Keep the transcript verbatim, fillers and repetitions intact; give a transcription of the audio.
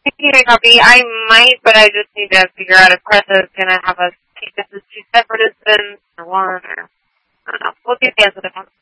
Taking a copy, I might, but I just need to figure out if Cressa is going to have us take this as two separate incidents or one, or I don't know. We'll get the answer to that.